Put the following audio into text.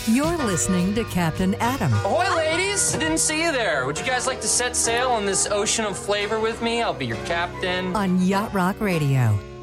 You're listening to Captain Adam Ahoy, ladies! I didn't see you there. Would you guys like to set sail on this ocean of flavor with me? I'll be your captain. on Yacht Rock Radio.